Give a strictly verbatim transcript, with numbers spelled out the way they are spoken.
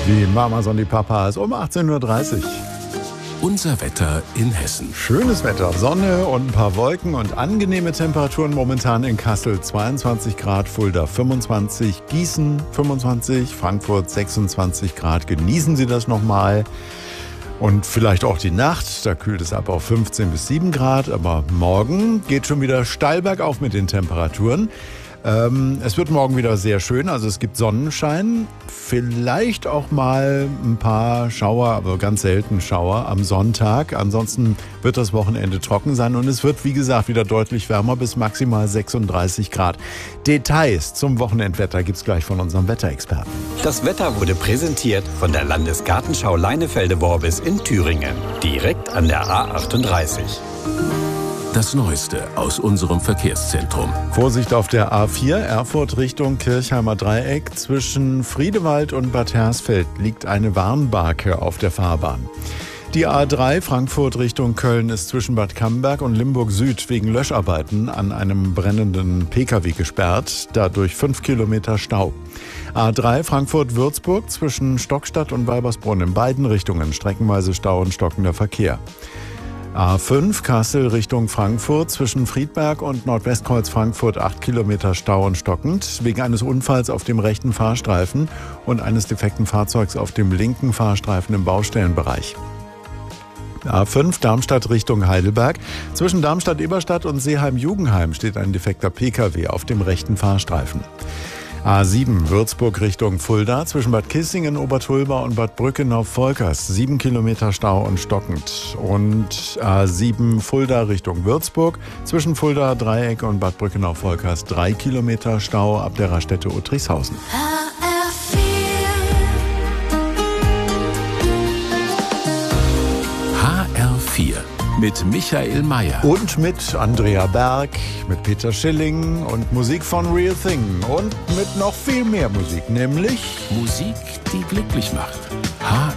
Die Mamas und die Papas um achtzehn Uhr dreißig. Unser Wetter in Hessen. Schönes Wetter, Sonne und ein paar Wolken und angenehme Temperaturen momentan in Kassel. zweiundzwanzig Grad, Fulda fünfundzwanzig, Gießen fünfundzwanzig, Frankfurt sechsundzwanzig Grad. Genießen Sie das nochmal. Und vielleicht auch die Nacht, da kühlt es ab auf fünfzehn bis sieben Grad. Aber morgen geht schon wieder steil bergauf mit den Temperaturen. Ähm, es wird morgen wieder sehr schön, also es gibt Sonnenschein, vielleicht auch mal ein paar Schauer, aber ganz selten Schauer am Sonntag. Ansonsten wird das Wochenende trocken sein und es wird, wie gesagt, wieder deutlich wärmer bis maximal sechsunddreißig Grad. Details zum Wochenendwetter gibt's gleich von unserem Wetterexperten. Das Wetter wurde präsentiert von der Landesgartenschau Leinefelde-Worbis in Thüringen, direkt an der A achtunddreißig. Das Neueste aus unserem Verkehrszentrum. Vorsicht auf der A vier, Erfurt Richtung Kirchheimer Dreieck. Zwischen Friedewald und Bad Hersfeld liegt eine Warnbarke auf der Fahrbahn. Die A drei, Frankfurt Richtung Köln, ist zwischen Bad Camberg und Limburg Süd wegen Löscharbeiten an einem brennenden Pkw gesperrt. Dadurch fünf Kilometer Stau. A drei, Frankfurt-Würzburg zwischen Stockstadt und Weibersbrunn in beiden Richtungen streckenweise Stau und stockender Verkehr. A fünf, Kassel Richtung Frankfurt, zwischen Friedberg und Nordwestkreuz Frankfurt acht Kilometer Stau und stockend, wegen eines Unfalls auf dem rechten Fahrstreifen und eines defekten Fahrzeugs auf dem linken Fahrstreifen im Baustellenbereich. A fünf, Darmstadt Richtung Heidelberg, zwischen Darmstadt-Eberstadt und Seeheim-Jugenheim steht ein defekter Pkw auf dem rechten Fahrstreifen. A sieben, Würzburg Richtung Fulda, zwischen Bad Kissingen, Obertulba und Bad Brückenau-Volkers, sieben Kilometer Stau und stockend. Und A sieben, Fulda Richtung Würzburg, zwischen Fulda Dreieck und Bad Brückenau-Volkers, drei Kilometer Stau ab der Raststätte Uttrichshausen. H R vier mit Michael Mayer. Und mit Andrea Berg, mit Peter Schilling und Musik von Real Thing. Und mit noch viel mehr Musik, nämlich Musik, die glücklich macht. H